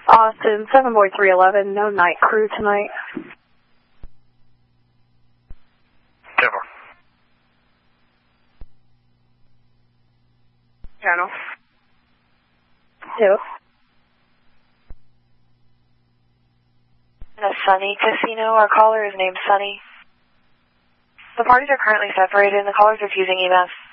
Austin, 7 Boy 311, no night crew tonight. Denver. Channel. 2. In a Sunny casino, our caller is named Sunny. The parties are currently separated and the caller is refusing EMS.